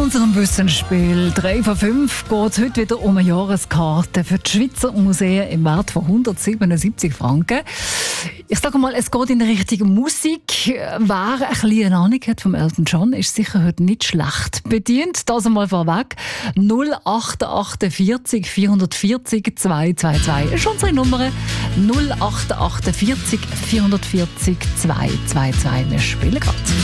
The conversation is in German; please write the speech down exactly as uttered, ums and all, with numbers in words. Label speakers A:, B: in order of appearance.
A: unserem Wissensspiel drei von fünf geht es heute wieder um eine Jahreskarte für die Schweizer Museen im Wert von hundertsiebenundsiebzig Franken. Ich sage mal, es geht in Richtung Musik. Wer ein bisschen eine Ahnung hat vom Elton John, ist sicher heute nicht schlecht bedient. Das einmal vorweg. null acht achtundvierzig vierhundertvierzig zweihundertzweiundzwanzig ist unsere Nummer. null acht achtundvierzig vierhundertvierzig zweihundertzweiundzwanzig. Wir spielen gerade.